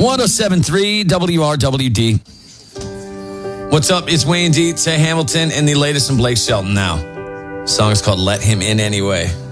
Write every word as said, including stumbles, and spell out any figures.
seven point three W R W D. What's up? It's Wayne Dietz, Hamilton, and the latest from Blake Shelton now. The song is called Let Him In Anyway.